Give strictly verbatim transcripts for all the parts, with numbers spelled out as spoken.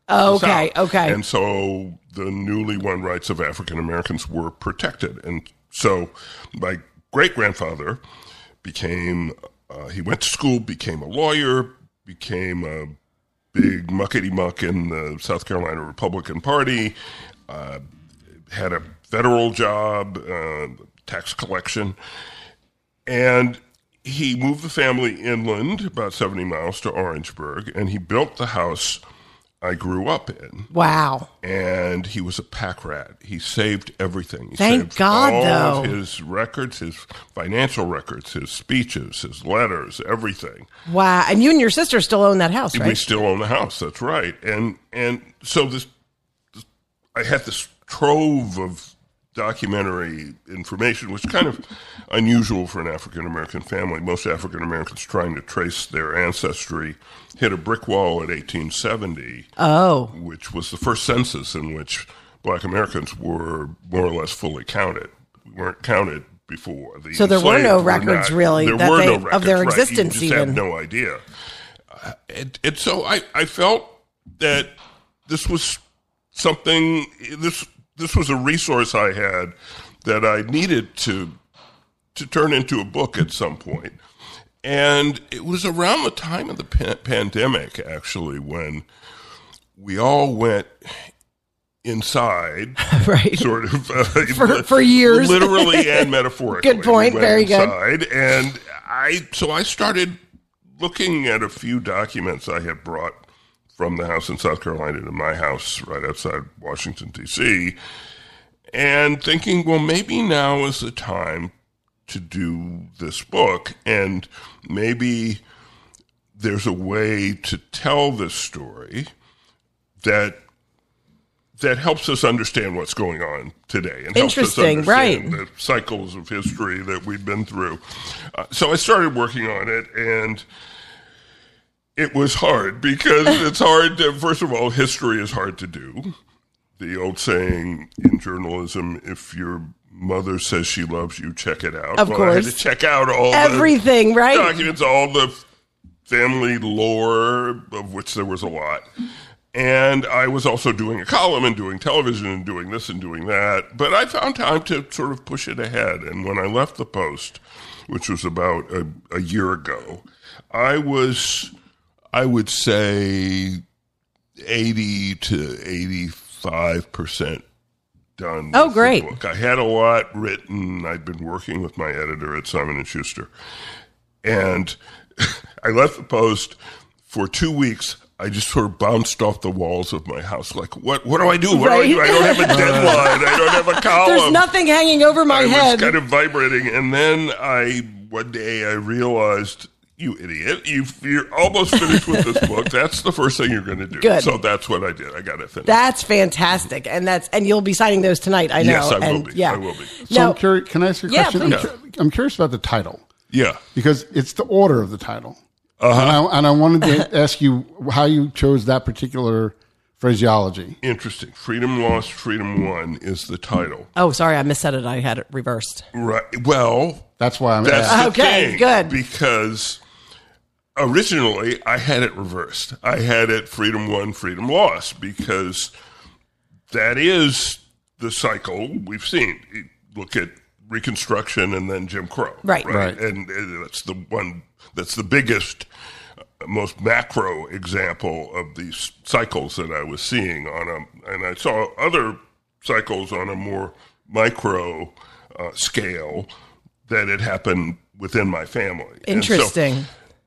Oh, the okay, South. okay. And so the newly won rights of African Americans were protected. And so my great-grandfather became, uh, he went to school, became a lawyer, became a big muckety-muck in the South Carolina Republican Party, uh, had a federal job, uh, tax collection, and he moved the family inland about seventy miles to Orangeburg, and he built the house I grew up in. Wow. And he was a pack rat. He saved everything. He Thank saved God, all though. of his records, his financial records, his speeches, his letters, everything. Wow. And you and your sister still own that house, right? We still own the house. That's right. And and so this, this I had this trove of documentary information, which is kind of unusual for an African-American family. Most African-Americans trying to trace their ancestry hit a brick wall at eighteen seventy, oh. which was the first census in which black Americans were more or less fully counted. We weren't counted before. The So there were no enslaved records, not, really, there that were they, no records, of their right. existence You just even. have no idea. Uh, and, and so I, I felt that this was something, this this was a resource I had that I needed to to turn into a book at some point. And it was around the time of the pa- pandemic, actually, when we all went inside, right? Sort of uh, for, for years, literally and metaphorically. Good point. We went Very inside, good. And I so I started looking at a few documents I had brought from the house in South Carolina to my house right outside Washington, D C, and thinking, well, maybe now is the time to do this book, and maybe there's a way to tell this story that that helps us understand what's going on today and helps us Interesting, understand right. the cycles of history that we've been through. Uh, so I started working on it, and it was hard because it's hard to, first of all, history is hard to do. The old saying in journalism, if your mother says she loves you, check it out. Of well, course. I had to check out all everything, the right? documents, all the family lore, of which there was a lot. And I was also doing a column and doing television and doing this and doing that. But I found time to sort of push it ahead. And when I left the Post, which was about a, a year ago, I was, I would say, eighty to eighty-five percent done. Oh, with great. The book. I had a lot written. I'd been working with my editor at Simon and Schuster. And I left the Post for two weeks. I just sort of bounced off the walls of my house. Like, what What do I do? What Right. do I do? I don't have a deadline. I don't have a column. There's nothing hanging over my I head. was kind of vibrating. And then I, one day I realized, you idiot, you've, you're almost finished with this book. That's the first thing you're going to do. Good. So that's what I did. I got it finished. That's fantastic, and that's and you'll be signing those tonight. I know. Yes, I will and, be. Yeah. I will be. So Now- I'm curious, can I ask you a Yeah, question? I'm, please. cu- I'm curious about the title Yeah. because it's the order of the title. Uh-huh. And, I, and I wanted to ask you how you chose that particular phraseology. Interesting. Freedom Lost, Freedom Won is the title. Oh, sorry, I missaid it. I had it reversed. Right. Well, That's why I'm that's asking. the Okay, thing, good. Because originally I had it reversed. I had it Freedom Won, Freedom Lost, because that is the cycle we've seen. You look at Reconstruction and then Jim Crow. Right. Right. And, and that's the one, that's the biggest, uh, most macro example of these cycles that I was seeing on a, and I saw other cycles on a more micro uh, scale that had happened within my family. And so- Interesting.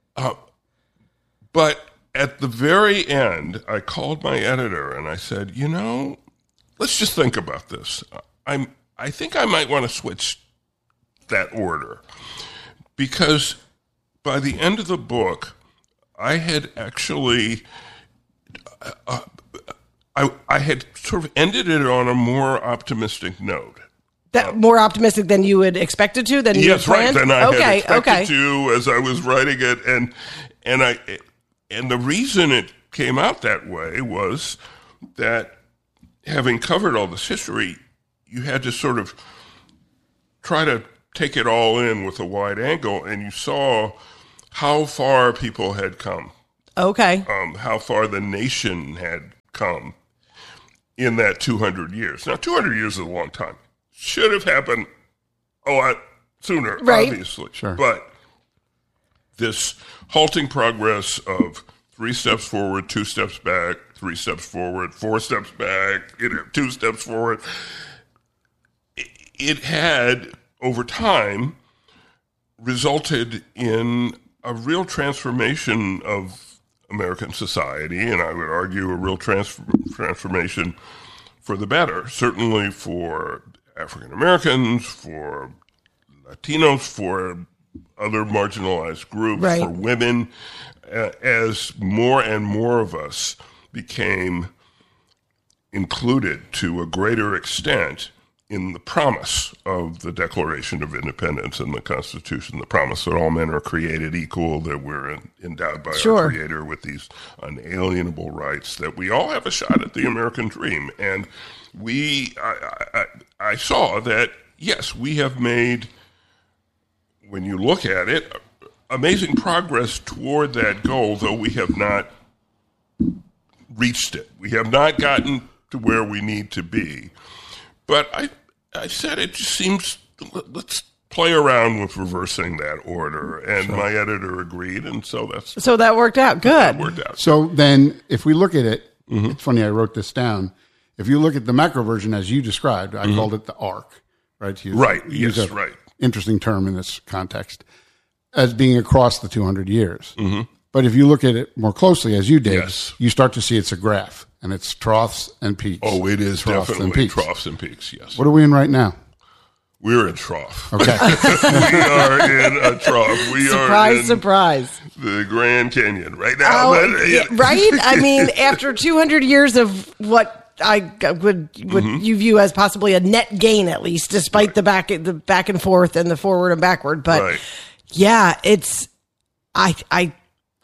but at the very end, I called my editor and I said, you know, let's just think about this. I'm, I think I might want to switch that order because by the end of the book, I had actually, uh, I, I had sort of ended it on a more optimistic note. That more optimistic than you would expect it to. Than you Yes, had right. planned? Than I okay, had expected okay. to as I was writing it, and and I and the reason it came out that way was that having covered all this history, you had to sort of try to take it all in with a wide angle, and you saw how far people had come, Okay. um, how far the nation had come in that two hundred years. Now, two hundred years is a long time. Should have happened a lot sooner, right. obviously. Sure. But this halting progress of three steps forward, two steps back, three steps forward, four steps back, you know, two steps forward, it, it had, over time, resulted in a real transformation of American society, and I would argue a real trans- transformation for the better, certainly for African Americans, for Latinos, for other marginalized groups, right. for women, uh, as more and more of us became included to a greater extent in the promise of the Declaration of Independence and the Constitution, the promise that all men are created equal, that we're endowed by sure. our Creator with these unalienable rights, that we all have a shot at the American dream. And we, I, I, I saw that, yes, we have made, when you look at it, amazing progress toward that goal, though we have not reached it. We have not gotten to where we need to be. But I, I said it just seems, let's play around with reversing that order. And sure. my editor agreed, and so that's... So that worked out. Good. That worked out. So then, if we look at it, mm-hmm. it's funny, I wrote this down. If you look at the macro version as you described, I mm-hmm. called it the arc, right? To use, right, use yes, a right. interesting term in this context, as being across the two hundred years. Mm-hmm. But if you look at it more closely, as you did, yes. you start to see it's a graph, and it's troughs and peaks. Oh, it is troughs definitely and peaks. troughs and peaks, yes. What are we in right now? We're in trough. Okay. We are in a trough. We surprise, are in surprise. the Grand Canyon right now. Oh, but, yeah, right? I mean, after two hundred years of what I would would mm-hmm. you view as possibly a net gain, at least, despite right. the back the back and forth and the forward and backward. But right. yeah, it's I I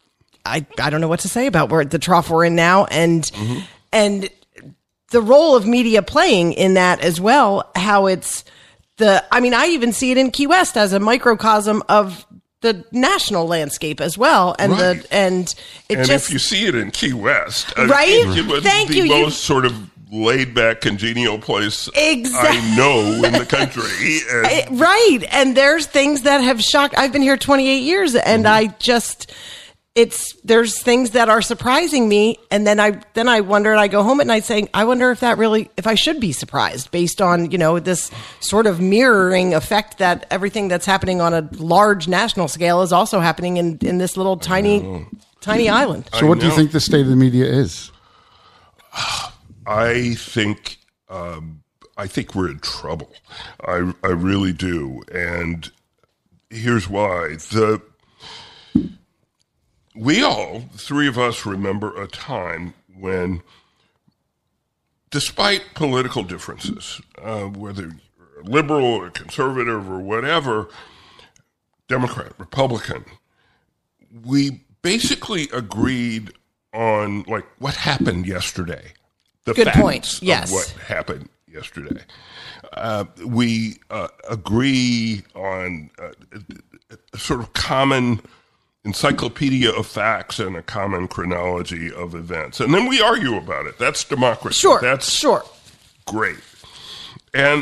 I I don't know what to say about where the trough we're in now, and mm-hmm. and the role of media playing in that as well. How it's the I mean, I even see it in Key West as a microcosm of the national landscape as well, and right. the and it and just if you see it in Key West, right? I think it was Thank the you. most You, sort of laid back, congenial place exactly. I know in the country. And, right, and there's things that have shocked. I've been here twenty-eight years, and mm-hmm. I just it's there's things that are surprising me, and then I then I wonder, and I go home at night saying, I wonder if that really if I should be surprised based on, you know, this sort of mirroring effect that everything that's happening on a large national scale is also happening in in this little tiny tiny island. So, what do you think the state of the media is? I think um, I think we're in trouble. I I really do, and here's why. The we all, three of us, remember a time when, despite political differences, uh, whether you're liberal or conservative or whatever, Democrat, Republican, we basically agreed on like what happened yesterday. The Good facts point. Yes. Of what happened yesterday. Uh, we uh, agree on uh, a sort of common encyclopedia of facts and a common chronology of events. And then we argue about it. That's democracy. Sure. That's sure. great. And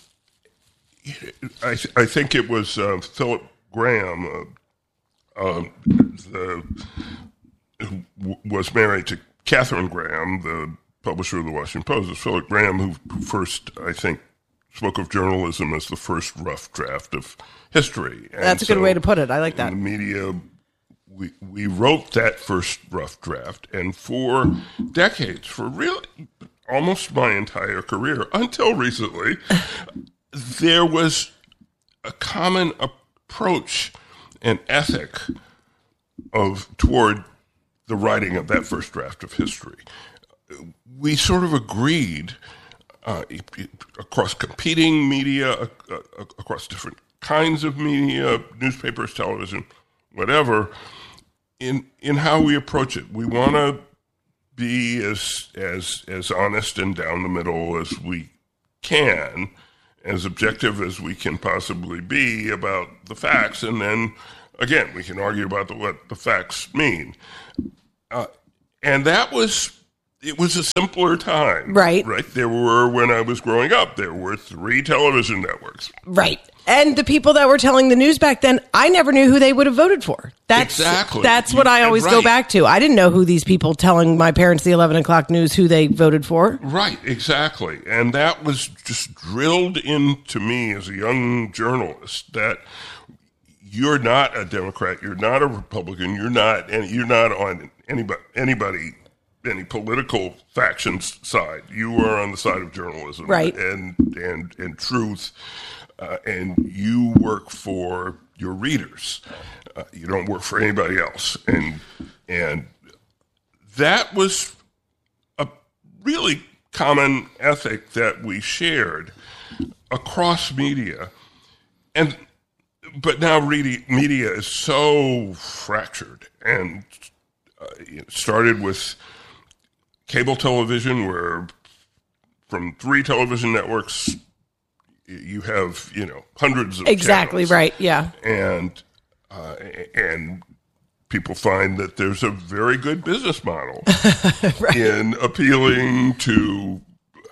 I, I think it was uh, Philip Graham, uh, uh, the, who was married to Catherine Graham, the publisher of the Washington Post. It's Philip Graham who first, I think, spoke of journalism as the first rough draft of history. And That's a good so way to put it. I like that. In the media, we we wrote that first rough draft, and for decades, for really almost my entire career, until recently, there was a common approach and ethic of toward the writing of that first draft of history. We sort of agreed uh, across competing media, uh, uh, across different kinds of media, newspapers, television, whatever, in in how we approach it. We want to be as as as honest and down the middle as we can, as objective as we can possibly be about the facts, and then again we can argue about the, what the facts mean. Uh, and that was it was a simpler time. Right. Right. There were, when I was growing up, there were three television networks. Right. And the people that were telling the news back then, I never knew who they would have voted for. That's, exactly. That's what I always right. go back to. I didn't know who these people telling my parents the eleven o'clock news, who they voted for. Right, exactly. And that was just drilled into me as a young journalist that you're not a Democrat, you're not a Republican, you're not, and you're not on anybody, anybody, any political faction's side. You are on the side of journalism, right, and and and truth, uh, and you work for your readers. Uh, you don't work for anybody else, and and that was a really common ethic that we shared across media, and. But now media is so fractured, and uh, it started with cable television, where from three television networks, you have, you know, hundreds of exactly channels. Right, yeah, and uh, and people find that there's a very good business model right. in appealing to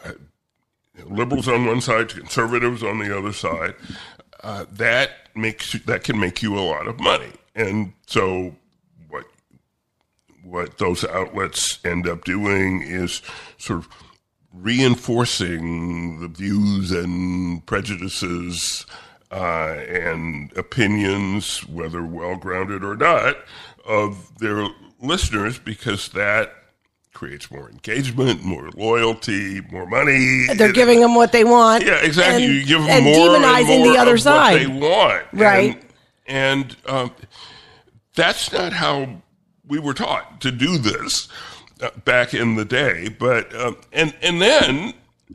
liberals on one side, to conservatives on the other side. Uh, that makes that can make you a lot of money, and so what what those outlets end up doing is sort of reinforcing the views and prejudices uh, and opinions, whether well grounded or not, of their listeners, because that creates more engagement, more loyalty, more money. They're giving them what they want. Yeah, exactly. And, you give them and more demonizing and more the other of side. what they want. Right. And, and um, that's not how we were taught to do this uh, back in the day. But um, and and then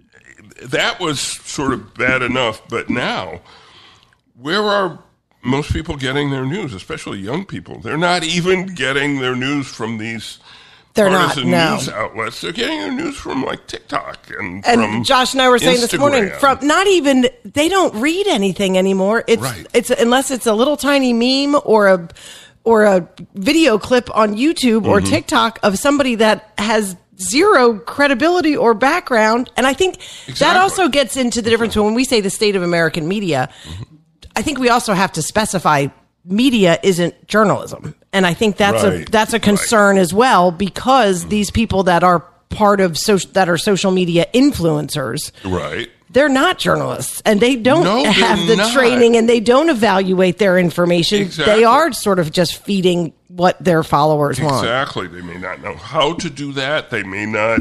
that was sort of bad enough. But now, where are most people getting their news, especially young people? They're not even getting their news from these They're not, partisan no. news outlets. They're getting their news from like TikTok and, and from Josh and I were saying Instagram. this morning, from not even they don't read anything anymore. It's Right. it's unless it's a little tiny meme or a or a video clip on YouTube or mm-hmm. TikTok of somebody that has zero credibility or background. And I think exactly. that also gets into the difference when we say the state of American media. Mm-hmm. I think we also have to specify media isn't journalism. And I think that's right. a that's a concern right. as well, because these people that are part of social that are social media influencers, right? They're not journalists, and they don't no, have the not. training, and they don't evaluate their information. Exactly. They are sort of just feeding what their followers want. Exactly. They may not know how to do that. They may not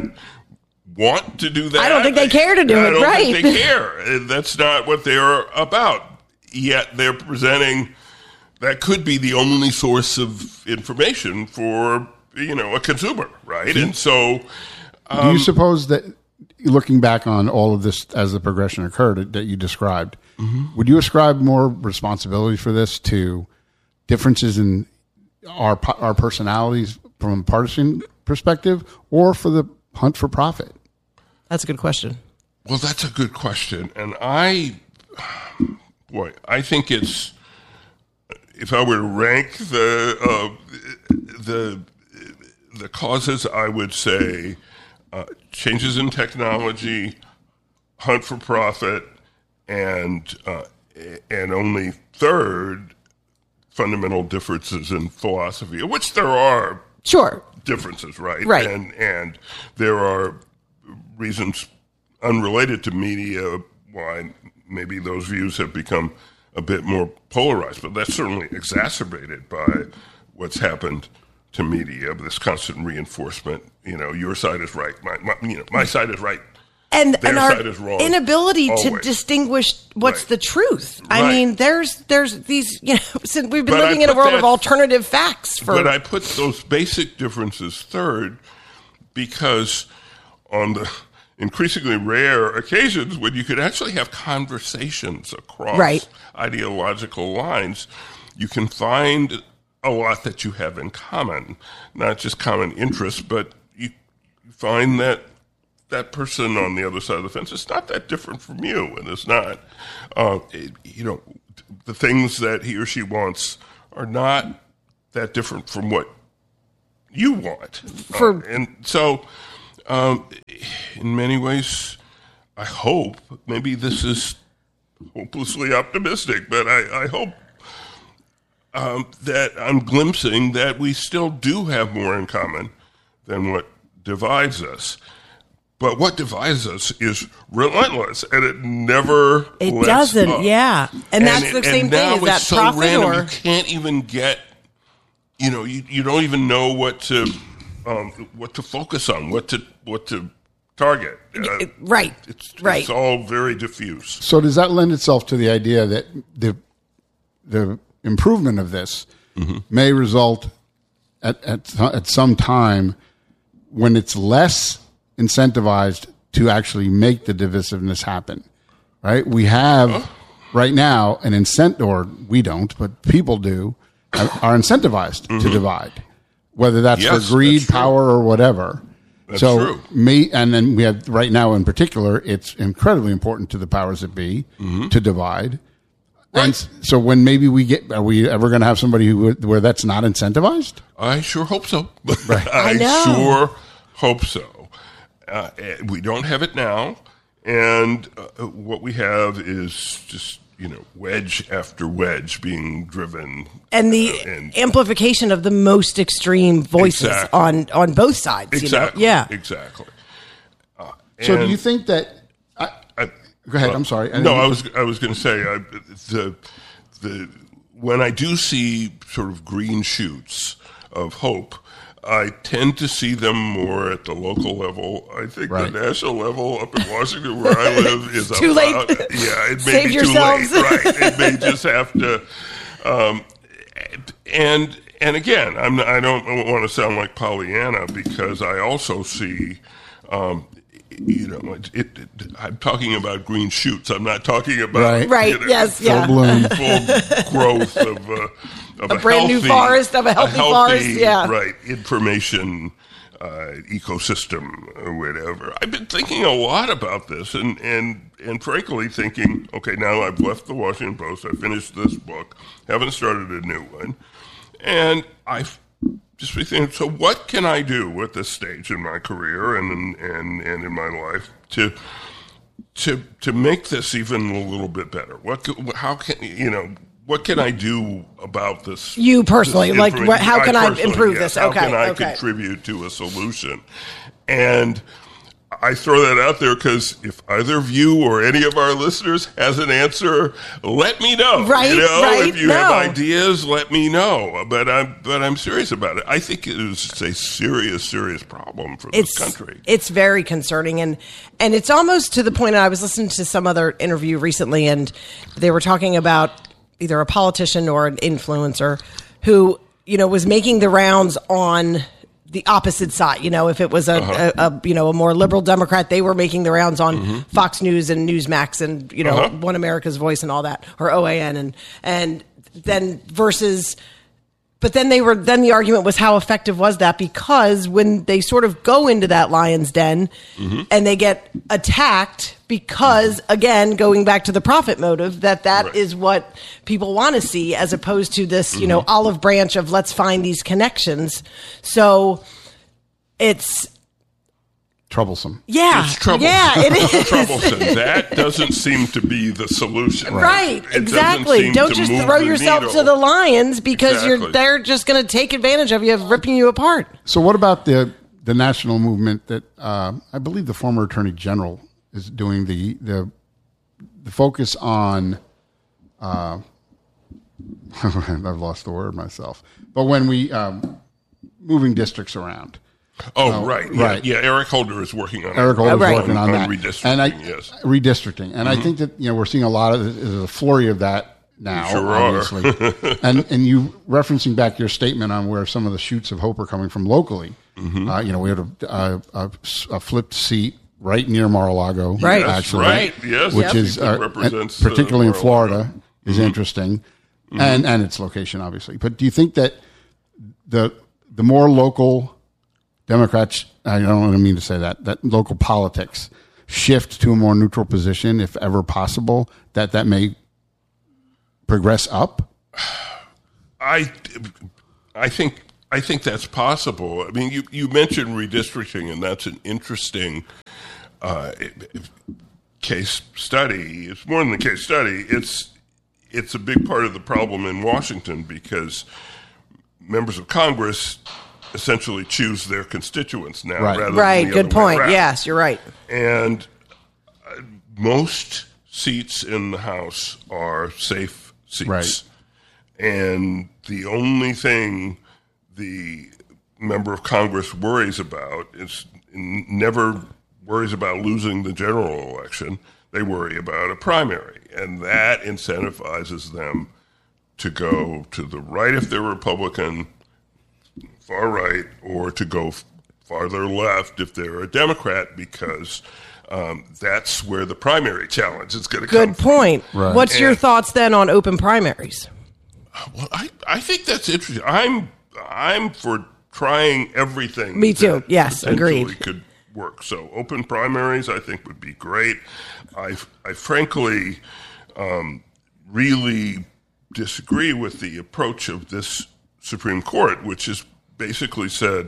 want to do that. I don't think they care to do I it, don't right? think they care. That's not what they're about. Yet they're presenting that could be the only source of information for, you know, a consumer, right? And so... Um, do you suppose that, looking back on all of this as the progression occurred that you described, mm-hmm. would you ascribe more responsibility for this to differences in our our personalities from a partisan perspective, or for the hunt for profit? That's a good question. Well, that's a good question. And I, boy, I think it's, if I were to rank the uh, the the causes, I would say uh, changes in technology, hunt for profit, and uh, and only third, fundamental differences in philosophy, of which there are sure differences, right? Right. And and there are reasons unrelated to media why maybe those views have become a bit more polarized, but that's certainly exacerbated by what's happened to media, this constant reinforcement. You know, your side is right, my, my you know, my side is right, and their and our side is wrong. Inability always. to distinguish what's Right. the truth. I Right. mean, there's there's these, you know, since we've been But I living in a put world that- of alternative facts for. But I put those basic differences third because on the increasingly rare occasions when you could actually have conversations across Right. ideological lines, you can find a lot that you have in common, not just common interests, but you find that that person on the other side of the fence is not that different from you, and it's not, uh, it, you know, the things that he or she wants are not that different from what you want. For- Uh, and so Um, in many ways, I hope, maybe this is hopelessly optimistic, but I, I hope um, that I'm glimpsing that we still do have more in common than what divides us. But what divides us is relentless, and it never It lets doesn't, up. yeah. And that's the it- same and now thing. Is that it's so profit random, or you can't even get, you know, you, you don't even know what to um, what to focus on, what to what to target. Uh, It- right, It's, right. it's all very diffuse. So does that lend itself to the idea that the the improvement of this may result at, at at some time when it's less incentivized to actually make the divisiveness happen, right? We have right now an incentive, or we don't, but people do, are incentivized to divide, whether that's Yes, for greed, that's true. power, or whatever. That's so true. me, and then we have right now in particular, it's incredibly important to the powers that be to divide. And s- so when maybe we get, are we ever going to have somebody who where that's not incentivized? I sure hope so. I I, know. sure hope so. Uh, eh, we don't have it now, and uh, what we have is just, you know, wedge after wedge being driven. and the uh, and- amplification of the most extreme voices Exactly. on on both sides. Exactly. You know? Yeah. Exactly. Uh, So do and you think that? I, I, go ahead. uh, I'm sorry. No, I was I was going to say I, the the when I do see sort of green shoots of hope, I tend to see them more at the local level. I think Right. the national level up in Washington, where I live, is Too late. about, yeah, it may Save be yourselves. too late. Right, it may just have to. Um, and and again, I'm not, I don't want to sound like Pollyanna because I also see. Um, you know, it, it, it, I'm talking about green shoots. I'm not talking about Right. Right, you know, yes, full, yeah. bloom. full growth of, uh, of a, A brand new healthy- forest, of a healthy forest, yeah. right, information uh, ecosystem or whatever. I've been thinking a lot about this, and and and frankly thinking, okay, now I've left the Washington Post. I finished this book, haven't started a new one, and I've just be thinking, so what can I do at this stage in my career and and and in my life to to to make this even a little bit better? What c- how can you know? What can I do about this? You personally, this like, information? what- how can I personally, improve yes. this? Okay, How can I okay. contribute to a solution? And I throw that out there because if either of you or any of our listeners has an answer, let me know. Right, you know, right, if you no. have ideas, let me know. But I'm but I'm serious about it. I think it is a serious, serious problem for It's this country. it's very concerning, and and it's almost to the point. I was listening to some other interview recently, and they were talking about either a politician or an influencer who, you know, was making the rounds on the opposite side. You know, if it was a, Uh-huh. a, a you know a more liberal Democrat, they were making the rounds on Fox News and Newsmax and you know Uh-huh. One America's Voice and all that, or O A N, and and then versus. But then they were. Then the argument was how effective was that? Because when they sort of go into that lion's den and they get attacked, because again, going back to the profit motive, that that Right. is what people want to see, as opposed to this, you know, olive branch of let's find these connections. So it's Troublesome. yeah, It's troublesome. yeah, it is troublesome. That doesn't seem to be the solution. Right, It doesn't exactly. seem Don't to just move throw the yourself to needle. the lions because you're Exactly. they're just going to take advantage of you, of ripping you apart. So what about the the national movement that uh, I believe the former Attorney General is doing the the the focus on? Uh, I've lost the word myself. But when we um, moving districts around, Oh, right. Yeah, right. yeah, Eric Holder is working on Eric it. Holder's right. working on, On that, redistricting, and I, yes. redistricting, and I think that you know we're seeing a lot of there's a flurry of that now, Sure are. obviously. and and you referencing back your statement on where some of the shoots of hope are coming from locally. Uh, you know, we had a, a, a, a flipped seat right near Mar-a-Lago, Right. Yes, actually, right. Yes. which Yep. is That uh, represents, and particularly uh, in Florida Mar-a-Lago. is interesting, and and its location obviously. But do you think that the the more local Democrats, I don't mean to say that, that local politics shift to a more neutral position, if ever possible, that that may progress up? I, I think I think that's possible. I mean, you, you mentioned redistricting, and that's an interesting uh, case study. It's more than a case study. It's it's a big part of the problem in Washington because members of Congress essentially choose their constituents now, Right. rather Right. than the Good other way point. around. Yes, you're right. And uh, most seats in the House are safe seats. Right. And the only thing the member of Congress worries about is never worries about losing the general election. They worry about a primary. And that incentivizes them to go to the right if they're Republican, far right, or to go farther left if they're a Democrat, because um, that's where the primary challenge is going to come Good point. Right. What's your And- thoughts then on open primaries? Well, I, I think that's interesting. I'm I'm for trying everything. Me too. that Yes, potentially agreed. Could work. So open primaries, I think, would be great. I I frankly um, really disagree with the approach of this Supreme Court, which has basically said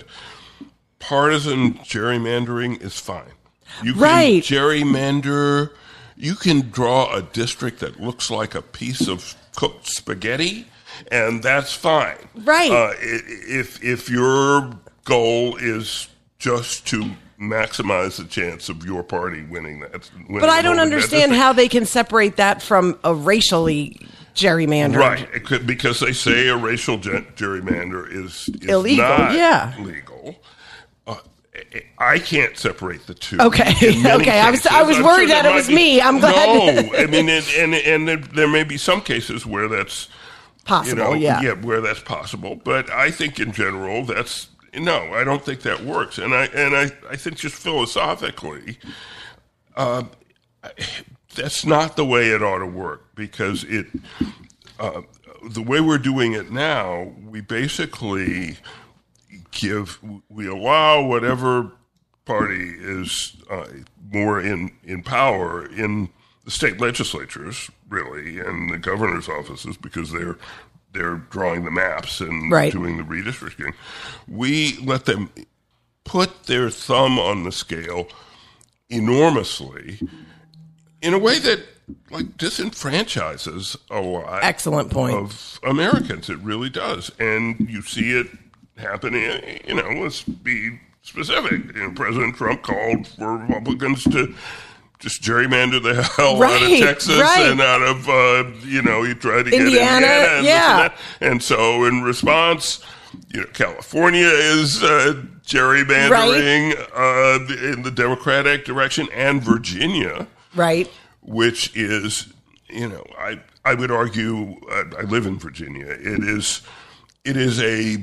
partisan gerrymandering is fine. You can Right. gerrymander. You can draw a district that looks like a piece of cooked spaghetti, and that's fine. Right. Uh, i- if if your goal is just to maximize the chance of your party winning that. Winning But I don't holding that understand district. how they can separate that from a racially gerrymandered. Right, it could, because they say a racial gen- gerrymander is, is Illegal, not yeah. legal. Uh, I- I can't separate the two. Okay, in many okay. I was- cases. I was I'm worried there that it might was be- me. I'm glad. No, I mean, and and, and there, there may be some cases where that's Possible, you know, yeah. yeah, where that's possible. But I think in general, that's no. I don't think that works, and I and I, I think just philosophically, uh, that's not the way it ought to work, because it uh, the way we're doing it now, we basically give we allow whatever party is uh, more in in power in the state legislatures, really, and the governor's offices, because they're they're drawing the maps and Right. doing the redistricting. We let them put their thumb on the scale enormously in a way that like disenfranchises a lot Excellent point. of Americans. It really does, and you see it happening. You know, let's be specific. You know, President Trump called for Republicans to just gerrymander the hell out of Right, Texas right. and out of, uh, you know, he tried to get Indiana, Indiana. And, this yeah. and, that. And so in response, you know, California is uh, gerrymandering uh, in the Democratic direction, and Virginia, Right. which is, you know, I I would argue, uh, I live in Virginia. It is it is a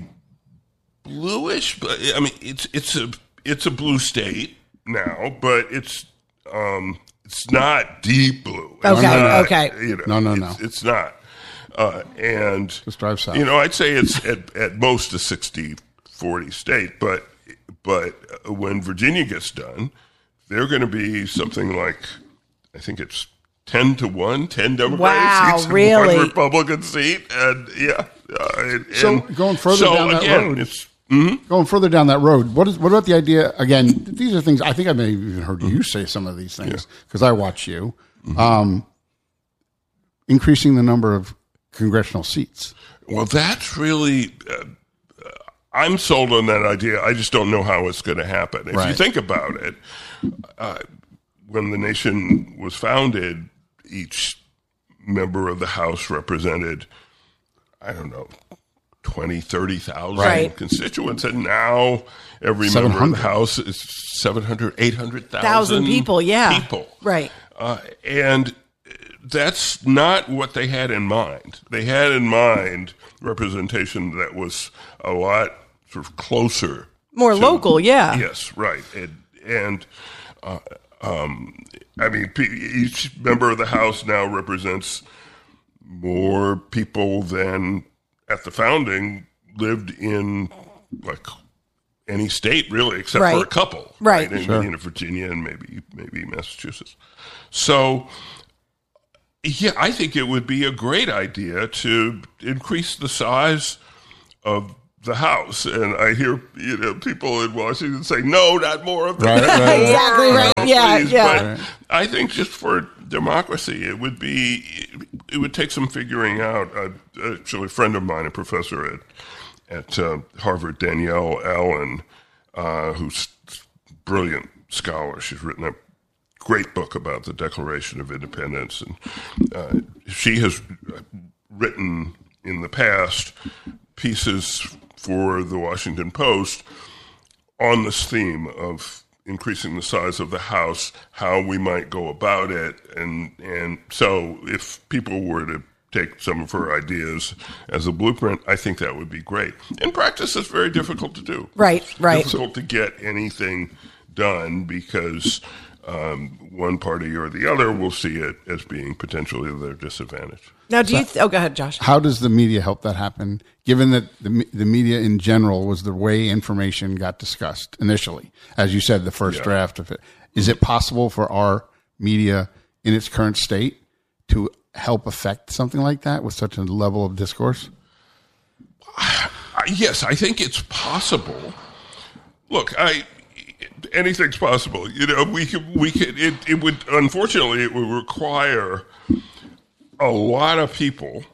bluish, but I mean, it's it's a it's a blue state now, but it's um it's not deep blue. It's Okay, not, okay. You know, No, no, it's, no. it's not. Uh, and Just drive south. you know, I'd say it's at, at most a sixty forty state, but but when Virginia gets done, they're going to be something like, I think it's ten to one, ten Democratic Wow, seats and really? one Republican seat, and yeah. Uh, and, So, and going further so down that again, road- it's Going further down that road, what is what about the idea? Again, these are things I think I may have even heard you say some of these things because I watch you. Um, increasing the number of congressional seats. well, that's really. Uh, I'm sold on that idea. I just don't know how it's going to happen. If you Right. think about it, uh, when the nation was founded, each member of the House represented, I don't know, twenty, thirty thousand Right. constituents. And now every member of seven hundred the House is seven hundred, eight hundred thousand Thousand people, yeah. people. Right. Uh, and that's not what they had in mind. They had in mind representation that was a lot sort of closer. More to- local, yeah. Yes, right. And, and uh, um, I mean, pe- each member of the House now represents more people than at the founding lived in like any state, really, except Right. for a couple, Right. In, Sure. you know, Virginia and maybe maybe Massachusetts. So, yeah, I think it would be a great idea to increase the size of the House, and I hear you know people in Washington say, "No, not more of that." Right, right, right. Exactly right. No, Yeah, please. yeah. But I think just for democracy, it would be it would take some figuring out. Uh, actually, a friend of mine, a professor at at uh, Harvard, Danielle Allen, uh, who's a brilliant scholar. She's written a great book about the Declaration of Independence, and uh, she has written in the past pieces for the Washington Post on this theme of increasing the size of the House, how we might go about it. And and so if people were to take some of her ideas as a blueprint, I think that would be great. In practice, it's very difficult to do. Right, right. Difficult to get anything done because um, one party or the other will see it as being potentially their disadvantage. Now, do you? Th- oh, go ahead, Josh. How does the media help that happen, given that the, me- the media in general was the way information got discussed initially? As you said, the first Yeah. draft of it. Is it possible for our media in its current state to help affect something like that with such a level of discourse? Uh, yes, I think it's possible. Look, I anything's possible. You know, we could, we could, it, it would, unfortunately, it would require a lot of people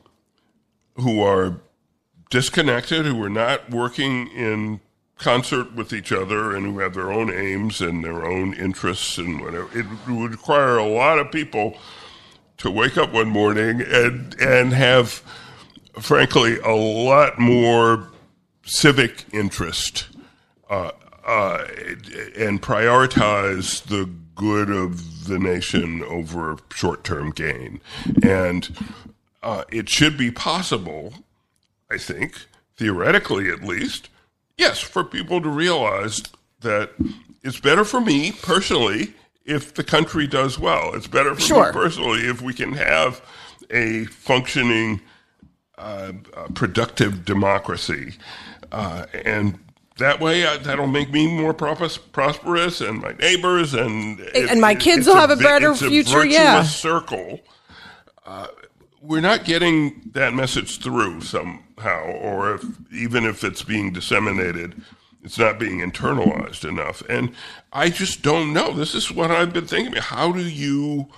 who are disconnected, who are not working in concert with each other, and who have their own aims and their own interests and whatever. It would require a lot of people to wake up one morning and and have, frankly, a lot more civic interest uh, uh, and prioritize the good of the nation over short-term gain. And uh, it should be possible, I think, theoretically at least, yes, for people to realize that it's better for me personally if the country does well. It's better for Sure. me personally if we can have a functioning, uh, uh, productive democracy. Uh, and that way, uh, that'll make me more pros- prosperous, and my neighbors, and it, and my it, kids it's will have a vi- better it's a future, virtuous yeah. circle. Uh, we're not getting that message through somehow, or if, even if it's being disseminated, it's not being internalized enough. And I just don't know. This is what I've been thinking about. How do you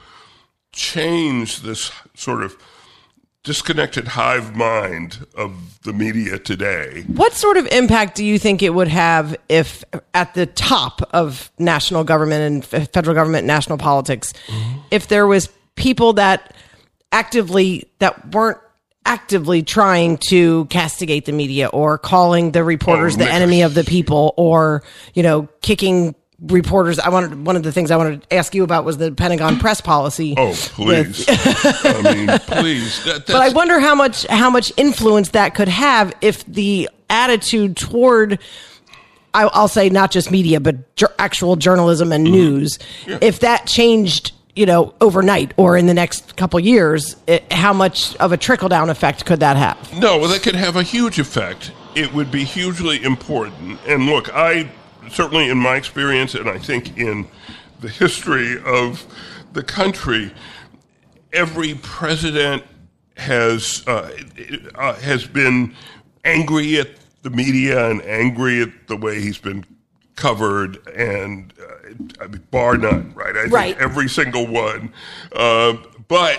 change this sort of disconnected hive mind of the media today? What sort of impact do you think it would have if at the top of national government and federal government, national politics, mm-hmm. if there was people that actively, that weren't actively trying to castigate the media or calling the reporters Oh, the Nick. enemy of the people, or, you know, kicking reporters? I wanted, one of the things I wanted to ask you about was the Pentagon press policy. Oh, please. I mean, please. That, But I wonder how much how much influence that could have if the attitude toward, I- I'll say not just media, but ju- actual journalism and news, Yeah. if that changed, you know, overnight or in the next couple years, it, how much of a trickle down effect could that have? No, well, that could have a huge effect. It would be hugely important. And look, I certainly in my experience, and I think in the history of the country, every president has uh, uh, has been angry at the media and angry at the way he's been covered, and uh, I mean, bar none, right? I Right. think every single one. Uh, but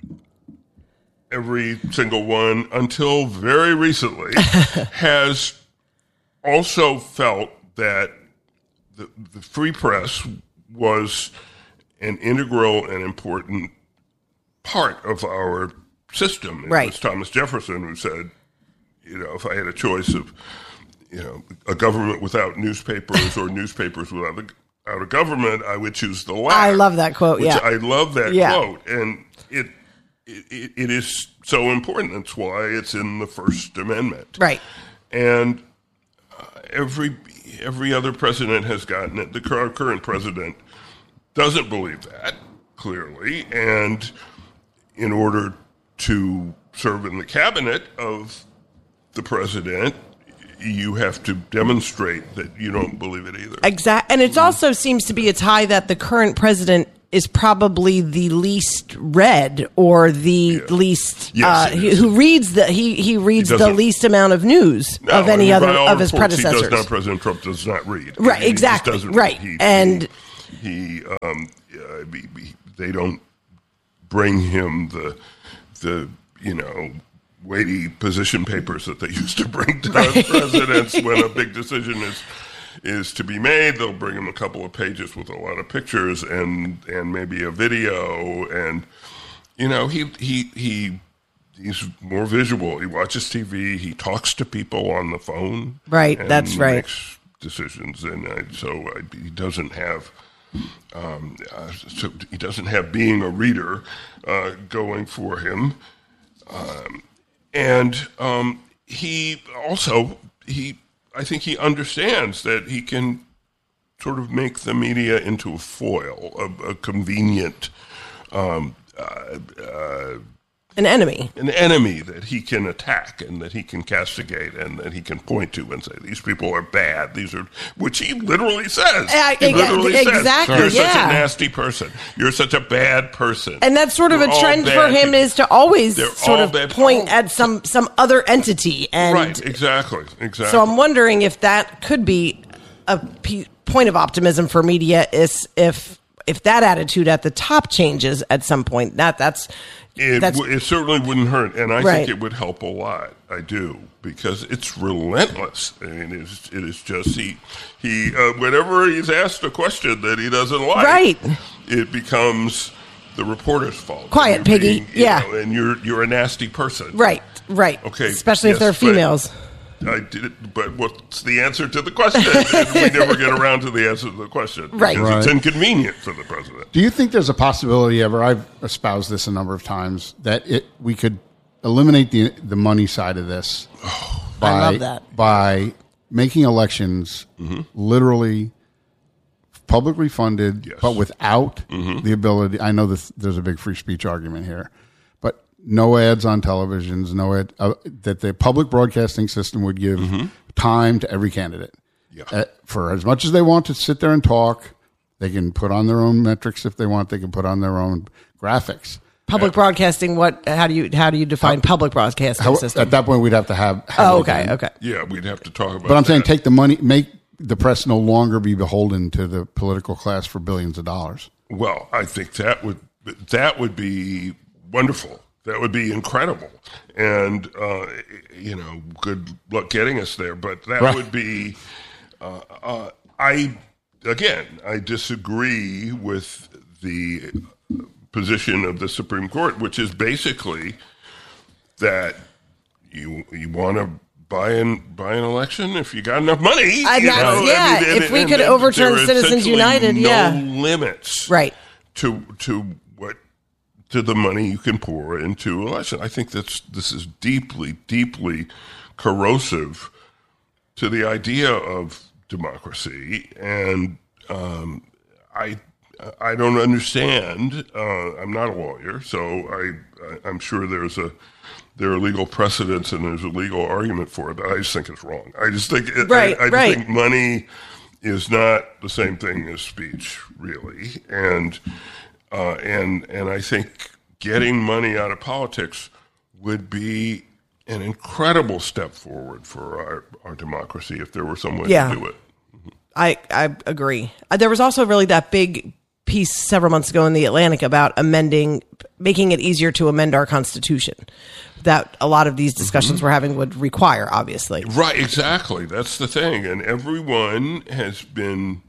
every single one, until very recently, has also felt that the, the free press was an integral and important part of our system. It Right. was Thomas Jefferson who said, you know, if I had a choice of, you know, a government without newspapers or newspapers without a, without a government, I would choose the latter. I love that quote, which yeah. I love that Yeah. quote. And it, it it is so important. That's why it's in the First Amendment. Right. And uh, every every other president has gotten it. The cur- current president doesn't believe that, clearly. And in order to serve in the cabinet of the president, you have to demonstrate that you don't believe it either. Exact, and it also seems to be a tie that the current president is probably the least read or the yeah. least yes, uh, he, who reads the he he reads he the least amount of news no, of any other of his reports, predecessors. He does not, President Trump does not read. Right, he, exactly. He just right, he, and he, he um, uh, he, he, they don't bring him the the you know weighty position papers that they used to bring to right. presidents when a big decision is. is to be made. They'll bring him a couple of pages with a lot of pictures and and maybe a video, and you know he he he he's more visual. He watches T V. He talks to people on the phone. Right, and that's right. Makes decisions, and uh, so uh, he doesn't have. Um, uh, so he doesn't have being a reader uh, going for him, um, and um, he also he. I think he understands that he can sort of make the media into a foil, a, a convenient, um, uh, uh, an enemy, an enemy that he can attack and that he can castigate and that he can point to and say, these people are bad. These are, which he literally says. Uh, he literally exactly, says, you're yeah. such a nasty person. You're such a bad person. And that's sort of You're a trend for him people. is to always They're sort of bad. point oh. at some, some other entity. And right, exactly, exactly. So I'm wondering if that could be a p- point of optimism for media is if if that attitude at the top changes at some point. That that's it, that's, w- it certainly wouldn't hurt, and I right. think it would help a lot. I do, because it's relentless. I mean, it's, it is just he he uh, whenever he's asked a question that he doesn't like, right. it becomes the reporter's fault. Quiet, Piggy. Being, you yeah, know, and you're you're a nasty person. Right, right. Okay, especially yes, if they're females. I did it, but what's the answer to the question? And we never get around to the answer to the question. Right. Because right. it's inconvenient for the president. Do you think there's a possibility ever, I've espoused this a number of times, that it we could eliminate the the money side of this oh, by, I love that. by making elections mm-hmm. literally publicly funded, yes. but without mm-hmm. the ability, I know this, there's a big free speech argument here, but no ads on televisions, no ad, uh, that the public broadcasting system would give mm-hmm. time to every candidate. Yeah. Uh, for as much as they want to sit there and talk, they can put on their own metrics if they want. They can put on their own graphics. Public yeah. broadcasting. What? How do you how do you define uh, public broadcasting how, system? At that point, we'd have to have. have oh, okay, okay. Yeah, we'd have to talk about. But I'm that. saying, take the money, make the press no longer be beholden to the political class for billions of dollars. Well, I think that would that would be wonderful. That would be incredible, and uh, you know, good luck getting us there. But that right. would be. Uh, uh, I again, I disagree with the position of the Supreme Court, which is basically that you you want to buy an buy an election if you got enough money. I, you know? Yeah, I mean, and, if we and, could and overturn Citizens United, no yeah, limits, right, to to what to the money you can pour into election. I think that's this is deeply, deeply corrosive to the idea of democracy, and um, I I don't understand. Uh, I'm not a lawyer, so I, I I'm sure there's a there are legal precedents and there's a legal argument for it, but I just think it's wrong. I just think it, right, I, I just right. think money is not the same thing as speech, really, and uh, and and I think getting money out of politics would be an incredible step forward for our, our democracy if there were some way yeah. to do it. Mm-hmm. I, I agree. Uh, there was also really that big piece several months ago in The Atlantic about amending, making it easier to amend our Constitution. That a lot of these discussions mm-hmm. we're having would require, obviously. Right, exactly. That's the thing. And everyone has been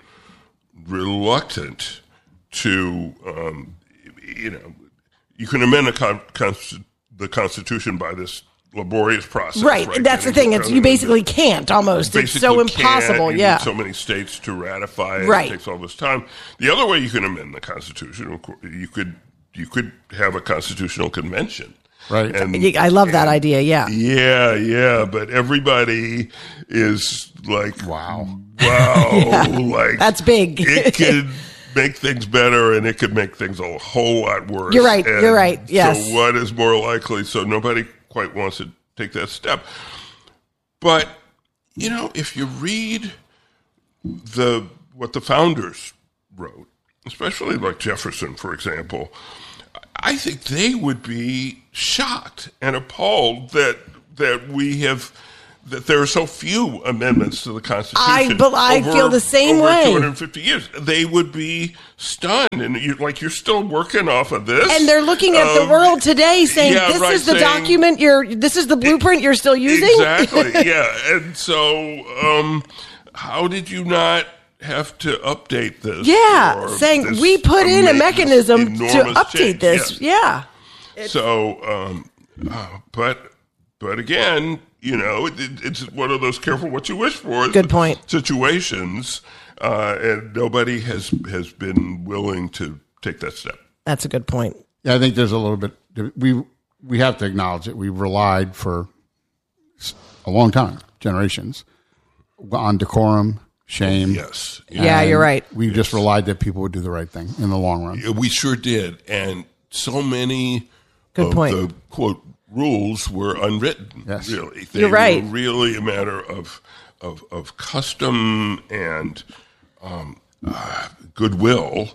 reluctant to, um, you know, you can amend the, con- const- the Constitution by this laborious process. Right. right? That's the thing. It's, you basically can't almost. It's so impossible. You yeah. need so many states to ratify it. Right. It takes all this time. The other way you can amend the Constitution, you could you could have a constitutional convention. Right. And, I love that and, idea. Yeah. Yeah. Yeah. But everybody is like, wow. Wow. yeah. Like that's big. It could make things better and it could make things a whole lot worse. You're right. And you're right. Yes. So what is more likely? So nobody quite wants to take that step. But, you know, if you read the what the founders wrote, especially like Jefferson, for example, I think they would be shocked and appalled that that we have that there are so few amendments to the Constitution. I, but I over, feel the same over way. two hundred fifty years, they would be stunned, and you like you're still working off of this, and they're looking at um, the world today, saying, yeah, "This right, is the saying, document you're. This is the blueprint you're still using." Exactly. Yeah, and so um, how did you not have to update this? Yeah, saying this we put in a mechanism to update change. this. Yes. Yeah. So, um, uh, but but again, you know, it, it's one of those careful what you wish for. Good point. Situations, uh, and nobody has has been willing to take that step. That's a good point. Yeah, I think there's a little bit. We we have to acknowledge it. We've relied for a long time, generations, on decorum. Shame. Yes. Yeah, you're right. We yes. just relied that people would do the right thing in the long run. We sure did. And so many Good of point. the, quote, rules were unwritten, yes. really. They you're right. were really a matter of of, of custom and um, uh, goodwill.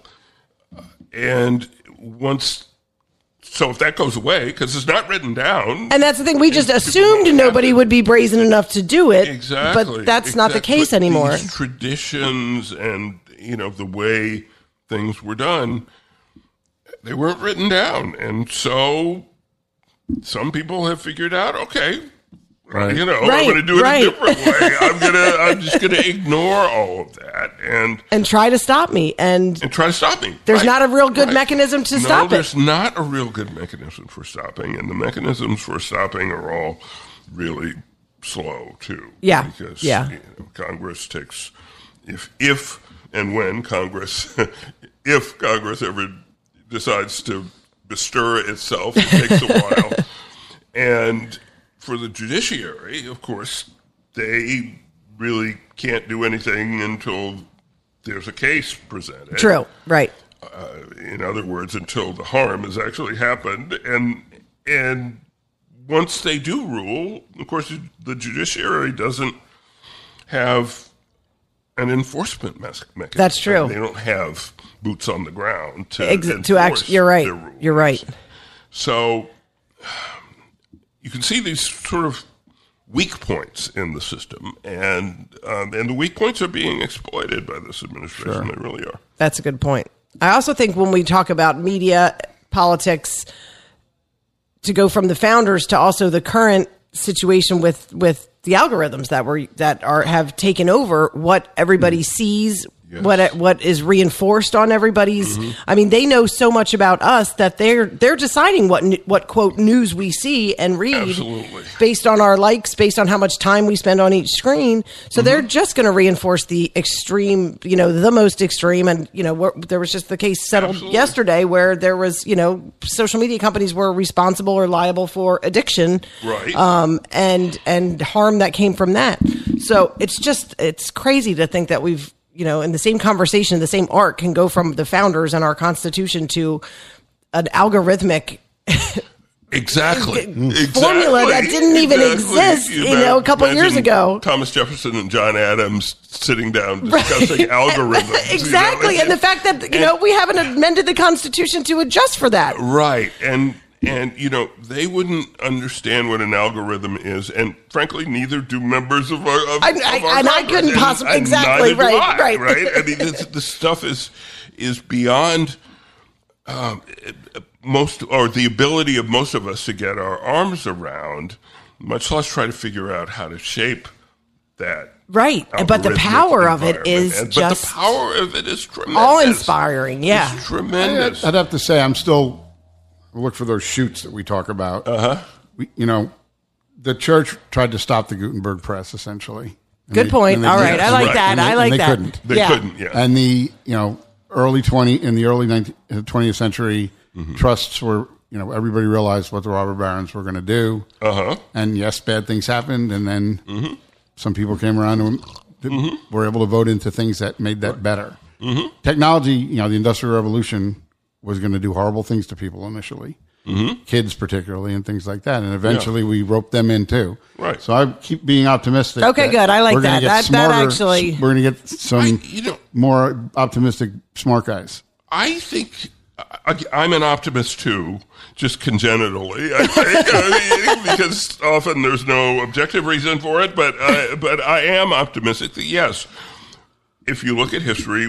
And once... So if that goes away, because it's not written down. And that's the thing. We just assumed nobody would be brazen enough to do it. Exactly. But that's exactly. not the case but anymore. These traditions and, you know, the way things were done, they weren't written down. And so some people have figured out, okay, right. you know, right. I'm going to do it right. a different way. I'm going to, I'm just going to ignore all of that and and try to stop me. And, and try to stop me. There's right. not a real good right. mechanism to no, stop there's it. There's not a real good mechanism for stopping. And the mechanisms for stopping are all really slow, too. Yeah. Because yeah. You know, Congress takes, if, if and when Congress, if Congress ever decides to bestir itself, it takes a while. And for the judiciary, of course, they really can't do anything until there's a case presented. True, right. Uh, in other words, until the harm has actually happened. And and once they do rule, of course, the judiciary doesn't have an enforcement mechanism. That's true. They don't have boots on the ground to Ex- enforce to act. You're right. their rules. You're right. So you can see these sort of weak points in the system, and um, and the weak points are being exploited by this administration. Sure. They really are. That's a good point. I also think when we talk about media, politics, to go from the founders to also the current situation with, with the algorithms that were that are have taken over what everybody sees. Yes. What what is reinforced on everybody's? Mm-hmm. I mean, they know so much about us that they're they're deciding what what quote news we see and read. Absolutely. Based on our likes, based on how much time we spend on each screen. So mm-hmm. they're just going to reinforce the extreme, you know, the most extreme. And you know, there was just the case settled Absolutely. yesterday where there was, you know, social media companies were responsible or liable for addiction, right? Um, and and harm that came from that. So it's just it's crazy to think that we've. You know, in the same conversation, the same arc can go from the founders and our Constitution to an algorithmic exactly. exactly. formula that didn't even exactly. exist, you, you know, a couple years ago. Thomas Jefferson and John Adams sitting down discussing right. algorithms. Exactly. You know? And the fact that, you and, know, we haven't amended the Constitution to adjust for that. Right. And And, you know, they wouldn't understand what an algorithm is. And, frankly, neither do members of our, of, I, of I, our And Congress. I couldn't and, possibly, and exactly, right, I, right. Right? I mean, this, this stuff is is beyond um, most, or the ability of most of us to get our arms around, much less try to figure out how to shape that. Right. But the power of it is and, just. But the power of it is tremendous. Awe-inspiring, yeah. It's tremendous. I'd have to say I'm still... Look for those shoots that we talk about. Uh-huh. We, you know, the church tried to stop the Gutenberg press, essentially. Good they, point. All right. I like right. that. They, I like they that. Couldn't. They yeah. couldn't, yeah. And the, you know, early twenty, in the early twentieth century, mm-hmm. trusts were, you know, everybody realized what the robber barons were going to do. Uh-huh. And yes, bad things happened. And then mm-hmm. some people came around and mm-hmm. were able to vote into things that made that better. Mm-hmm. Technology, you know, the Industrial Revolution was going to do horrible things to people initially. Mm-hmm. Kids particularly and things like that, and eventually yeah. we roped them in too. Right. So I keep being optimistic. Okay, good. I like that. That, smarter, that actually we're going to get some I, you know, more optimistic, smart guys. I think I, I'm an optimist too, just congenitally, I think, I mean, because often there's no objective reason for it. But uh, but I am optimistic that yes, if you look at history,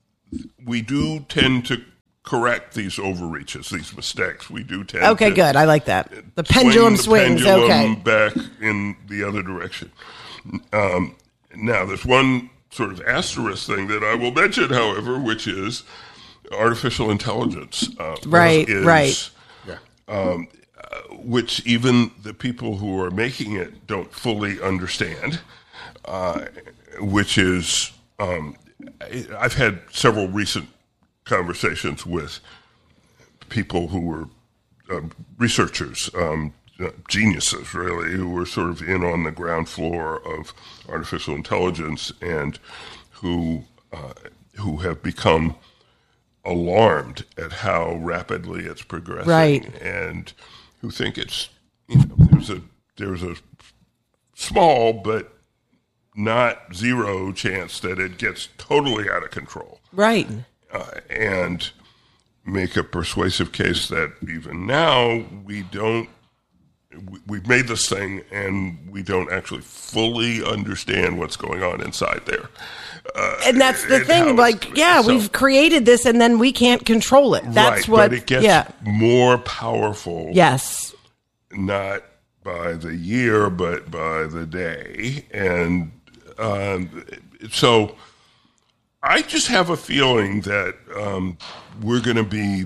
we do tend to correct these overreaches, these mistakes. We do tend. Okay, to good. I like that. The pendulum swing the swings. pendulum Okay, back in the other direction. Um, now, there's one sort of asterisk thing that I will mention, however, which is artificial intelligence. Uh, Right, is, right. Yeah. Um, uh, which even the people who are making it don't fully understand, uh, which is, um, I- I've had several recent conversations with people who were uh, researchers, um, uh, geniuses, really, who were sort of in on the ground floor of artificial intelligence and who uh, who have become alarmed at how rapidly it's progressing, Right. and who think it's, you know, there's a there's a small but not zero chance that it gets totally out of control. right. Uh, and make a persuasive case that even now we don't, we, we've made this thing and we don't actually fully understand what's going on inside there. Uh, And that's the and how thing. it's Like, doing. yeah, So- we've created this, and then we can't control it. That's right, what. but it gets yeah. more powerful. Yes. Not by the year, but by the day. And um, so I just have a feeling that um, we're going to be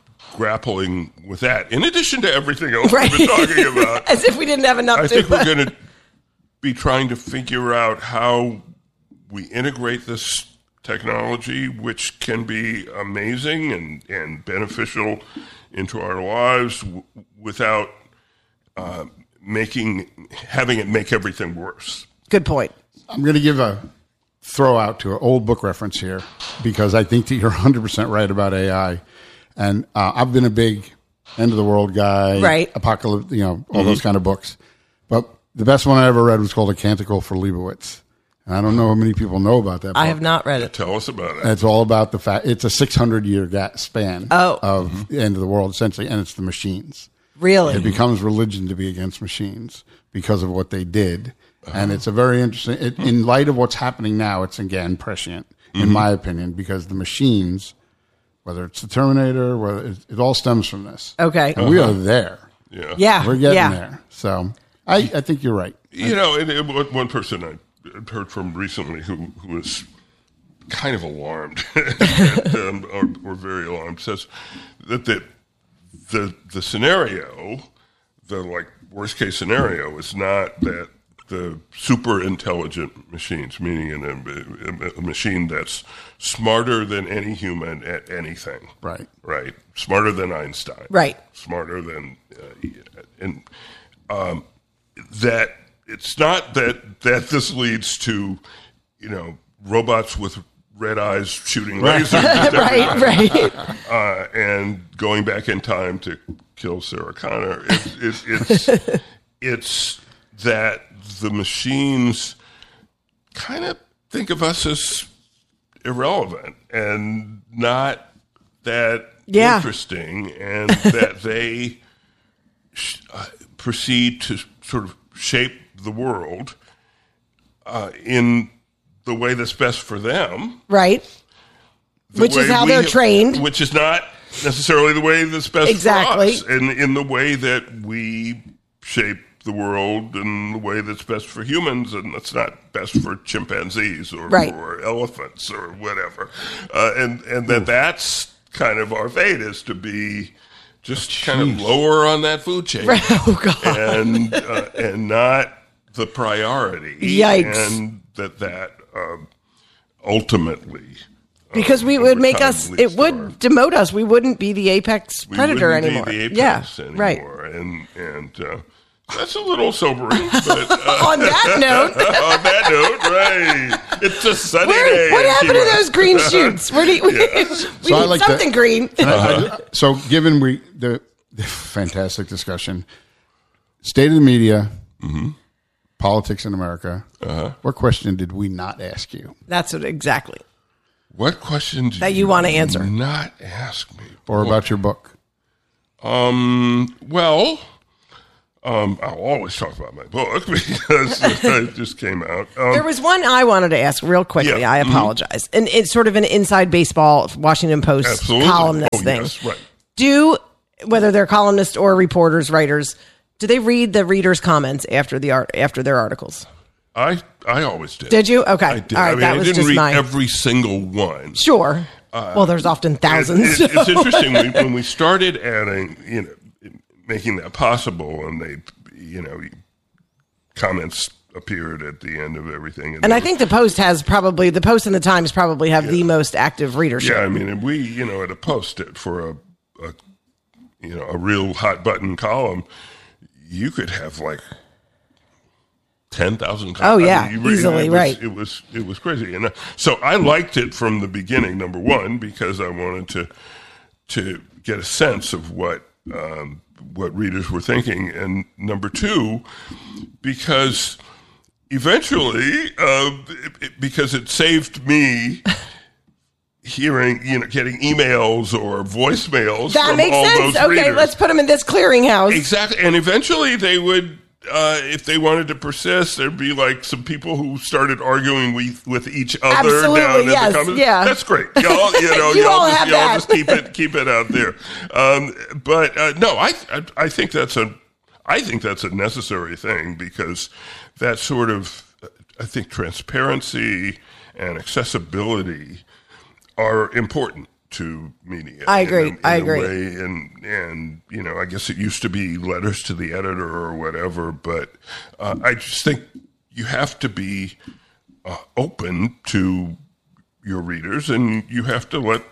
grappling with that, in addition to everything else Right. we've been talking about. As if we didn't have enough I to. think we're going to be trying to figure out how we integrate this technology, which can be amazing and, and beneficial into our lives w- without uh, making having it make everything worse. Good point. I'm going to give a throw out to an old book reference here because I think that you're one hundred percent right about A I. And uh, I've been a big end of the world guy, Right. apocalypse, you know, all those kind of books. But the best one I ever read was called A Canticle for Leibowitz. And I don't know how many people know about that book. I have not read it. Tell us about it. It's all about the fact it's a six hundred year ga- span Oh. of the end of the world, essentially, and it's the machines. Really? It becomes religion to be against machines because of what they did. And it's a very interesting, it, in light of what's happening now, it's again prescient, in my opinion, because the machines, whether it's the Terminator, whether it, it all stems from this. Okay. And we are there. Yeah. Yeah. We're getting yeah. there. So I, I think you're right. You know, and, and one one person I heard from recently who, who was kind of alarmed, and, um, or, or very alarmed, says that the, the the scenario, the like worst case scenario, is not that the super intelligent machines, meaning in a, a machine that's smarter than any human at anything, Right. right, smarter than Einstein, Right. smarter than, uh, and um, that it's not that that this leads to, you know, robots with red eyes shooting lasers, right. Right. uh, and going back in time to kill Sarah Connor. It's it's it's, it's that the machines kind of think of us as irrelevant and not that Yeah. interesting, and that they sh- uh, proceed to sort of shape the world uh, in the way that's best for them. Right. the Which is way how we they're have- trained. Which is not necessarily the way that's best Exactly. for us. And in the way that we shape the world and the way that's best for humans, and that's not best for chimpanzees or, Right. or elephants or whatever. Uh, and, and that that's kind of our fate, is to be just kind of lower on that food chain. Oh, God. And, uh, and not the priority. Yikes. And that that um, ultimately... Because we uh, would over make time us, leads it to would our- demote us. We wouldn't be the apex we predator wouldn't anymore. Be the yeah, apex right. anymore. And and uh, that's a little sobering. But uh, On that note, on that note, right? It's a sunny where, day. what in happened to Key those green shoots? Where do you, we So I need like something that. green. I- I- so given we the, the fantastic discussion, state of the media, politics in America, what question did we not ask you? That's what exactly. What question do that you want to answer? Not ask me. Or about your book? Um. Well, um, I'll always talk about my book because it just came out. Um, There was one I wanted to ask real quickly. Yeah. I Mm-hmm. apologize. And it's sort of an inside baseball Washington Post Absolutely. columnist Oh, thing. yes, right. Do, whether they're columnists or reporters, writers, do they read the readers' comments after the art after their articles? I I always did. Did you? Okay. I did. All right, I mean, that I was didn't just read mine. every single one. Sure. well, there's often thousands. It, it, it's interesting when, when we started adding, you know, making that possible, and they, you know, comments appeared at the end of everything. And I think the Post has probably, the Post and the Times probably have the most active readership. Yeah, I mean, and we, you know, at a Post-it for a, a, you know, a real hot button column, you could have like ten thousand Oh, yeah, I mean, you- easily, it was, right. It was it was crazy, and uh, so I liked it from the beginning. Number one, because I wanted to to get a sense of what um, what readers were thinking, and number two, because eventually, uh, it, it- because it saved me. Hearing, you know, getting emails or voicemails That from makes all sense. those Okay, readers. let's put them in this clearinghouse. Exactly, and eventually they would, uh, if they wanted to persist, there'd be like some people who started arguing with, with each other Absolutely, down in yes, the comments. yeah. That's great. Y'all, you know, You y'all, all just, have y'all that. just keep it keep it out there. Um, but uh, no, I, I I think that's a I think that's a necessary thing because that sort of I think transparency and accessibility are important to media. I agree. In a- in I a agree. way. And, and, you know, I guess it used to be letters to the editor or whatever, but uh, I just think you have to be uh, open to your readers and you have to let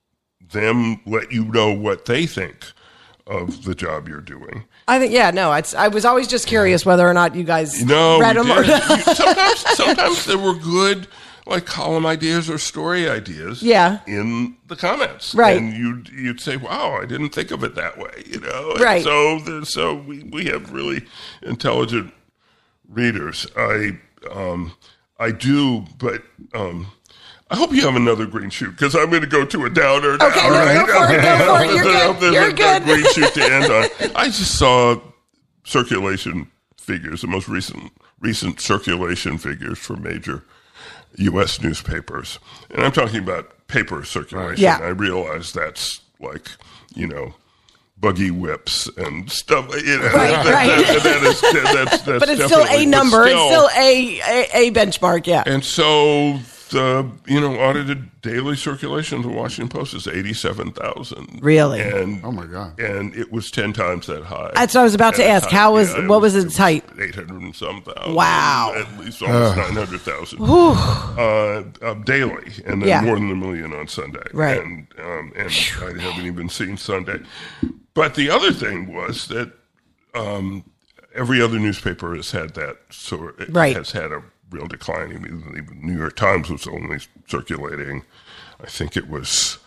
them let you know what they think of the job you're doing. I think, yeah, no, it's, I was always just curious whether or not you guys No, read we them. Or, did. You- sometimes, sometimes there were good, like column ideas or story ideas, Yeah. in the comments, Right. And you'd you'd say, "Wow, I didn't think of it that way," you know. And Right. So, the, so we, we have really intelligent readers. I um I do, but um. I hope you have another green shoot because I'm going to go to a downer now. Okay, no, right? go for it, go for it. You're I hope good. there's You're a- a good. green shoot to end on. I just saw circulation figures, the most recent recent circulation figures for major U S newspapers, and I'm talking about paper circulation. Yeah. I realize that's like, you know, buggy whips and stuff. You know, Right, that, right. that- that is, that- that's, that's but it's still definitely- a but number. still- it's still a, a, a benchmark, yeah. and so the, you know, audited daily circulation of the Washington Post is eighty-seven thousand. Really? And Oh my God. and it was ten times that high. That's what I was about to At the ask. time. How was- Yeah, what was its height? eight hundred and some thousand. Wow. At least almost nine hundred thousand. Uh, uh, daily, and then Yeah. more than a million on Sunday. Right. And um, and I haven't even seen Sunday. But the other thing was that um, every other newspaper has had that sort. Right. Has had a real decline. Even, even New York Times was only circulating, I think it was,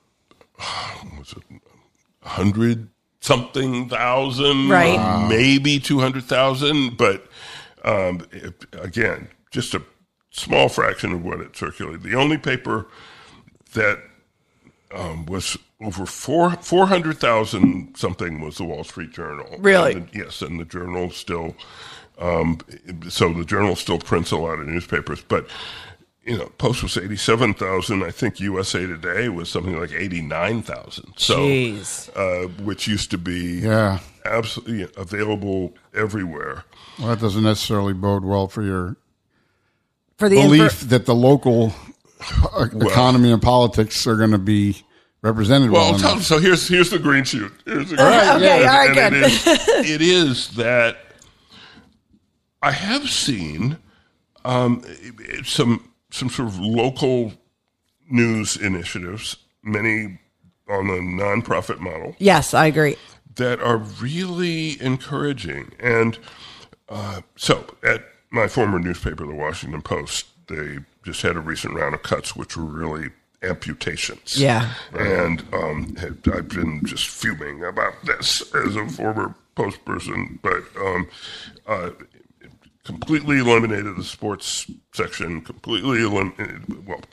was it a hundred something thousand, Right. or maybe two hundred thousand. But um, it, again, just a small fraction of what it circulated. The only paper that um, was over four four hundred thousand something was the Wall Street Journal. Really? And the- yes, and the Journal still. Um, so the Journal still prints a lot of newspapers, but you know, Post was eighty-seven thousand. I think U S A Today was something like eighty-nine thousand. So, Jeez. uh, which used to be Yeah. absolutely available everywhere. Well, that doesn't necessarily bode well for your For the belief infor- that the local uh, economy and politics are going to be represented well, Well, enough. tell, so here's here's the green shoot. Here's the green right, shoot. okay, And- all right, and good. It is, it is that I have seen um, some some sort of local news initiatives, many on the nonprofit model, Yes, I agree. that are really encouraging. And uh, so at my former newspaper, the Washington Post, they just had a recent round of cuts, which were really amputations. Yeah. And um, had, I've been just fuming about this as a former Post person, but um, uh, completely eliminated the sports section, completely eliminated, well,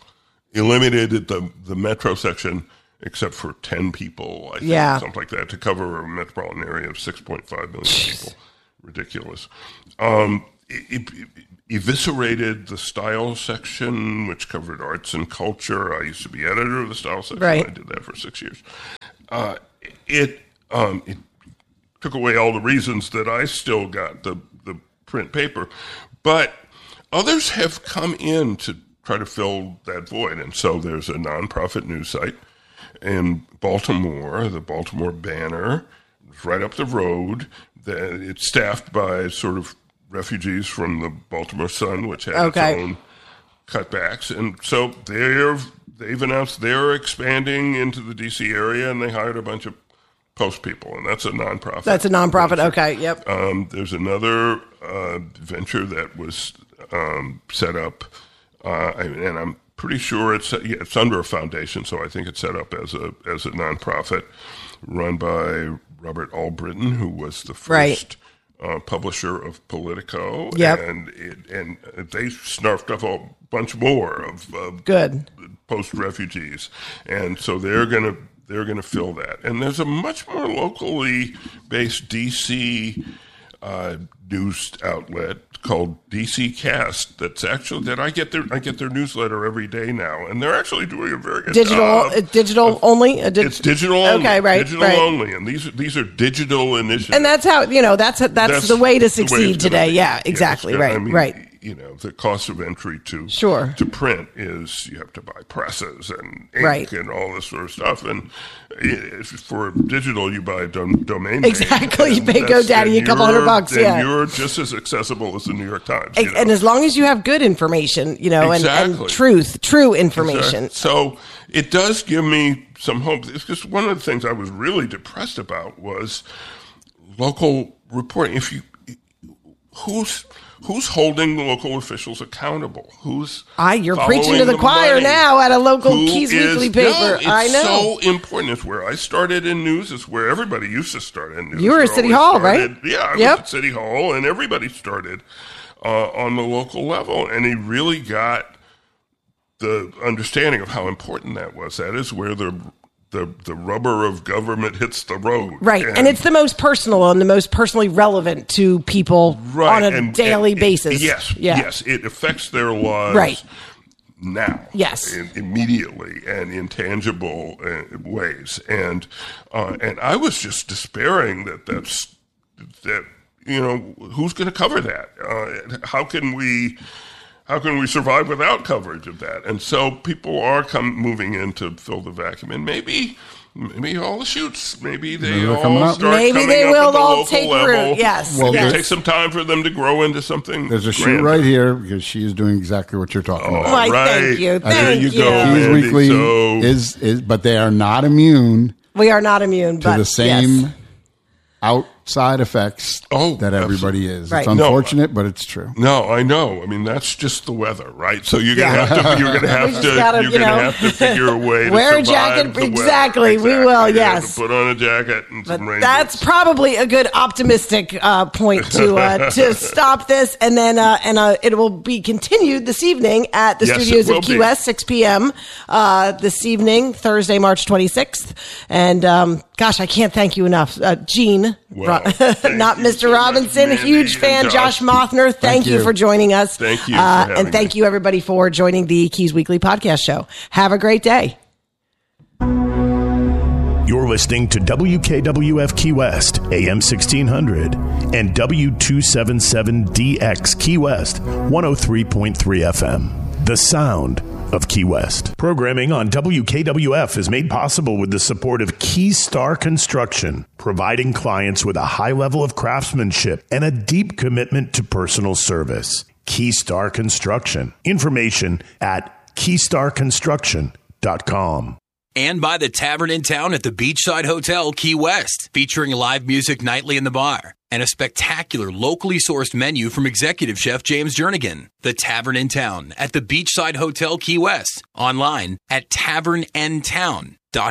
eliminated the, the metro section except for ten people, I think, yeah. something like that, to cover a metropolitan area of six point five million people. Ridiculous. Um, it, it, eviscerated the style section, which covered arts and culture. I used to be editor of the style section. Right. I did that for six years. Uh, it um, it took away all the reasons that I still got the, the print paper. But others have come in to try to fill that void. And so there's a nonprofit news site in Baltimore, the Baltimore Banner. It's right up the road. It's staffed by sort of refugees from the Baltimore Sun, which had okay. its own cutbacks. And so they're, they've announced they're expanding into the D C area, and they hired a bunch of Post people, and that's a nonprofit. That's a nonprofit, okay, yep. Um, there's another uh, venture that was um, set up, uh, and I'm pretty sure it's yeah, it's under a foundation, so I think it's set up as a as a nonprofit run by Robert Albritton, who was the first right. uh, publisher of Politico. Yep. And it, and they snarfed up a bunch more of uh, good post-refugees. And so they're going to they're going to fill that. And there's a much more locally based D C uh, news outlet called D C Cast that's actually that I get their I get their newsletter every day now, and they're actually doing a very good digital job. uh, digital of, only a di- it's digital only. Okay, right, digital right. only, and these these are digital initiatives, and that's how you know that's that's, that's the way to succeed way today. Be. Yeah, exactly. Yes, right, I mean, right. You know, the cost of entry to sure. to print is you have to buy presses and ink right. and all this sort of stuff, and for digital you buy a dom- domain exactly. name, You pay GoDaddy a couple hundred bucks. And yeah, you're just as accessible as the New York Times. And, you know? and as long as you have good information, you know, exactly. and, and truth, true information. Exactly. So it does give me some hope. It's just one of the things I was really depressed about was local reporting. If you who's Who's holding the local officials accountable? Who's I you're preaching to the, the choir money? now at a local Who Keys is, Weekly paper. No, it's I know. so important. It's where I started in news. It's where everybody used to start in news. You were at City Hall, started, right? Yeah, I yep. was at City Hall, and everybody started uh, on the local level. And he really got the understanding of how important that was. That is where the the the rubber of government hits the road. Right. And, and it's the most personal and the most personally relevant to people right. on a and, daily and, basis. Yes. Yeah. Yes. It affects their lives. Right. Now, yes, in, immediately and in tangible uh, ways, and uh, and I was just despairing that that's that you know who's going to cover that? Uh, how can we? How can we survive without coverage of that? And so people are come moving in to fill the vacuum, and maybe, maybe all the shoots, maybe they maybe all start maybe coming they up will at the all local take level. root. Yes, Well, yes. it takes some time for them to grow into something. There's a shoot grander. right here because she is doing exactly what you're talking Oh, about. Like, right. thank you, There thank you you. go. Keys Mandy. Weekly So- is, is, but they are not immune We are not immune to but the same yes. outside effects Oh, that everybody is. Right. It's No. unfortunate, but it's true. No, I know. I mean, that's just the weather, right? So you're gonna Yeah. have to. You're gonna have just to. gotta, you're you gonna know, have to figure a way to wear a survive jacket. the weather. Exactly, we Exactly. will, You have yes. to put on a jacket and But some rain that's boots. probably a good optimistic uh, point to uh, to stop this, and then uh, and uh, it will be continued this evening at the Yes, it studios will of Key be. West, six p.m. Uh, this evening, Thursday, March twenty-sixth. And um, gosh, I can't thank you enough, uh, Gene, Well, Ro- thank not you Mister so much, Robinson. Mandy Huge and fan, Josh Josh. Mothner. Thank, Thank you you. for joining us. Thank you for uh, having and thank me. you everybody for joining the Keys Weekly podcast show. Have a great day. You're listening to W K W F Key West, A M sixteen hundred, and W two seventy-seven D X Key West, one oh three point three F M. The sound of Key West. Programming on W K W F is made possible with the support of Keystar Construction, providing clients with a high level of craftsmanship and a deep commitment to personal service. Keystar Construction. Information at keystar construction dot com. And by the Tavern in Town at the Beachside Hotel, Key West, featuring live music nightly in the bar and a spectacular locally sourced menu from executive chef James Jernigan. The Tavern in Town at the Beachside Hotel, Key West, online at tavern n town dot com.